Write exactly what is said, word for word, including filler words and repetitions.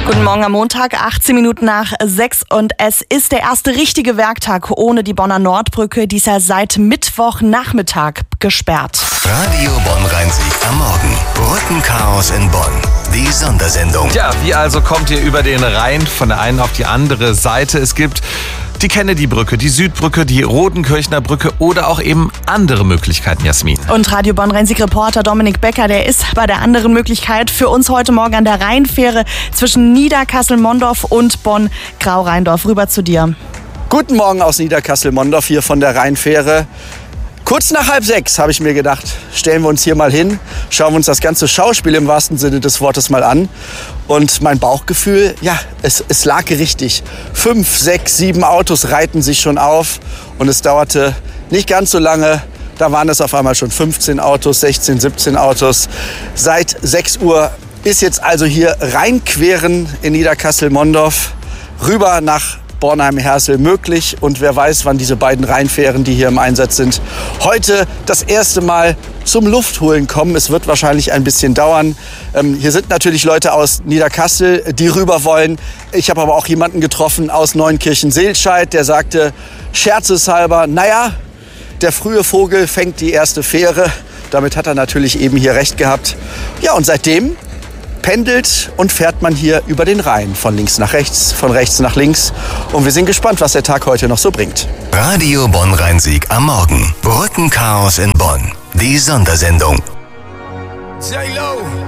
Guten Morgen am Montag, achtzehn Minuten nach sechs und es ist der erste richtige Werktag ohne die Bonner Nordbrücke, die ist ja seit Mittwochnachmittag gesperrt. Radio Bonn-Rhein-Sieg am Morgen. Brückenchaos in Bonn. Die Sondersendung. Ja, wie also kommt ihr über den Rhein von der einen auf die andere Seite? Es gibt die Kennedy-Brücke, die Südbrücke, die Rodenkirchner Brücke oder auch eben andere Möglichkeiten, Jasmin. Und Radio Bonn-Rhein-Sieg-Reporter Dominik Becker, der ist bei der anderen Möglichkeit für uns heute Morgen an der Rheinfähre zwischen Niederkassel-Mondorf und Bonn-Grau-Rheindorf. Rüber zu dir. Guten Morgen aus Niederkassel-Mondorf hier von der Rheinfähre. Kurz nach halb sechs habe ich mir gedacht, stellen wir uns hier mal hin, schauen wir uns das ganze Schauspiel im wahrsten Sinne des Wortes mal an. Und mein Bauchgefühl, ja, es, es lag richtig. Fünf, sechs, sieben Autos reihten sich schon auf und es dauerte nicht ganz so lange. Da waren es auf einmal schon fünfzehn Autos, sechzehn, siebzehn Autos. Seit sechs Uhr ist jetzt also hier reinqueren in Niederkassel-Mondorf rüber nach Bornheim-Hersel möglich. Und wer weiß, wann diese beiden Rheinfähren, die hier im Einsatz sind, heute das erste Mal zum Luftholen kommen. Es wird wahrscheinlich ein bisschen dauern. Ähm, hier sind natürlich Leute aus Niederkassel, die rüber wollen. Ich habe aber auch jemanden getroffen aus Neunkirchen-Seelscheid, der sagte scherzeshalber, naja, der frühe Vogel fängt die erste Fähre. Damit hat er natürlich eben hier recht gehabt. Ja, und seitdem pendelt und fährt man hier über den Rhein. Von links nach rechts, von rechts nach links. Und wir sind gespannt, was der Tag heute noch so bringt. Radio Bonn-Rhein-Sieg am Morgen. Brückenchaos in Bonn. Die Sondersendung. J-Lo.